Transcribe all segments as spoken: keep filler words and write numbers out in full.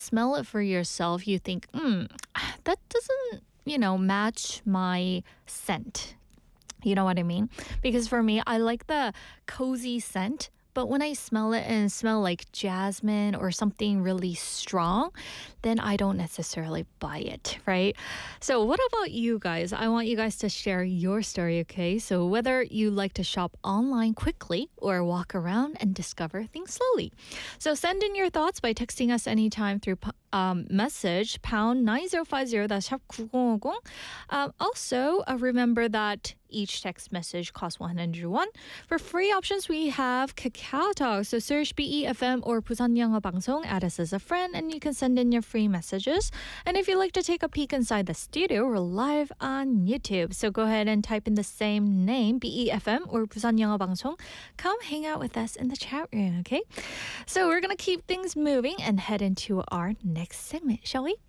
smell it for yourself, you think, hmm, that doesn't, you know, match my scent. You know what I mean? Because for me, I like the cozy scent. But when I smell it and smell like jasmine or something really strong, then I don't necessarily buy it, right? So, what about you guys? I want you guys to share your story, okay? So, whether you like to shop online quickly or walk around and discover things slowly. So, send in your thoughts by texting us anytime through um, message pound nine zero five zero, that's 샵 구공오공. Um, also, uh, remember that each text message costs one hundred won. For free options, we have Kakao Talk. So search B E F M or Busan Yeongo Bangsong, add us as a friend, and you can send in your free messages. And if you'd like to take a peek inside the studio, we're live on YouTube. So go ahead and type in the same name, B E F M or Busan Yeongo Bangsong. Come hang out with us in the chat room, okay? So we're going to keep things moving and head into our next segment, shall we?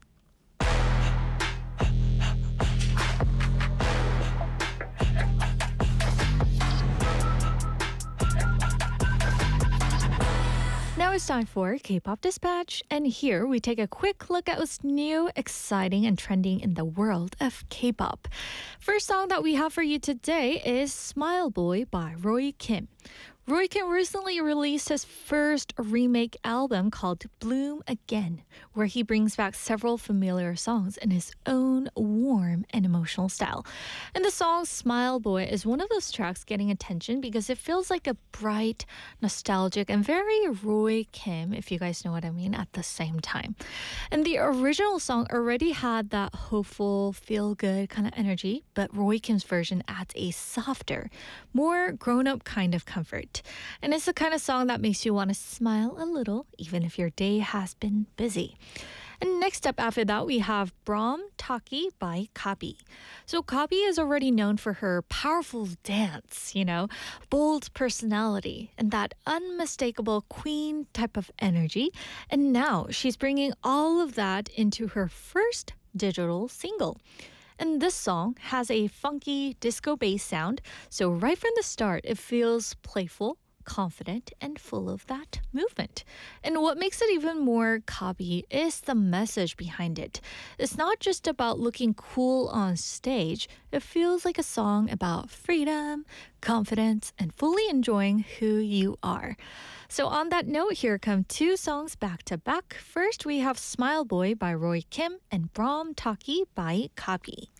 Now it's time for K-Pop Dispatch, and here we take a quick look at what's new, exciting, and trending in the world of K-pop. First song that we have for you today is Smile Boy by Roy Kim. Roy Kim recently released his first remake album called Bloom Again, where he brings back several familiar songs in his own warm and emotional style. And the song Smile Boy is one of those tracks getting attention because it feels like a bright, nostalgic, and very Roy Kim, if you guys know what I mean, at the same time. And the original song already had that hopeful, feel-good kind of energy, but Roy Kim's version adds a softer, more grown-up kind of comfort. And it's the kind of song that makes you want to smile a little, even if your day has been busy. And next up after that, we have Brahm Taki by Kabi. So Kabi is already known for her powerful dance, you know, bold personality, and that unmistakable queen type of energy. And now she's bringing all of that into her first digital single. And this song has a funky disco bass sound, so right from the start, it feels playful, confident, and full of that movement. And what makes it even more Kabi is the message behind it. It's not just about looking cool on stage. It feels like a song about freedom, confidence, and fully enjoying who you are. So on that note, here come two songs back to back. First, we have Smile Boy by Roy Kim and Brahm Taki by Kabi.